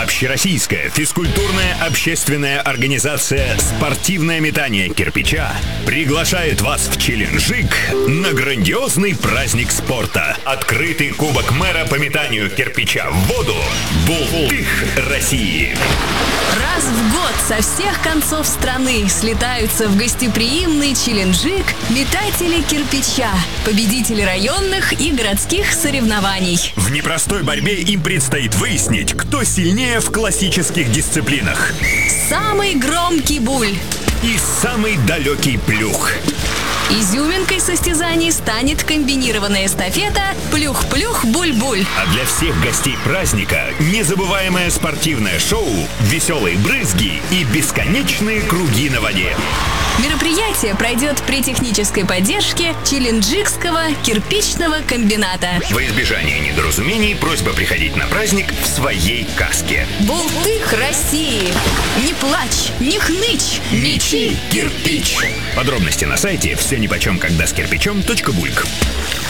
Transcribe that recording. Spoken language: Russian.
Общероссийская физкультурная общественная организация «Спортивное метание кирпича» приглашает вас в Челенджик на грандиозный праздник спорта. Открытый кубок мэра по метанию кирпича в воду «Бултых России». Раз в год со всех концов страны слетаются в гостеприимный Челенджик метатели кирпича, победители районных и городских соревнований. В непростой борьбе им предстоит выяснить, кто сильнее в классических дисциплинах. Самый громкий буль И самый далекий плюх. Изюминкой состязаний станет комбинированная эстафета «Плюх-плюх-буль-буль». А для всех гостей праздника незабываемое спортивное шоу, веселые брызги и бесконечные круги на воде. Мероприятие пройдет при технической поддержке Челенджикского кирпичного комбината. Во избежание недоразумений просьба приходить на праздник в своей каске. Бултых России! Не плачь, не хнычь, мечи кирпич! Подробности на сайте всё нипочем когда с кирпичом.бульк.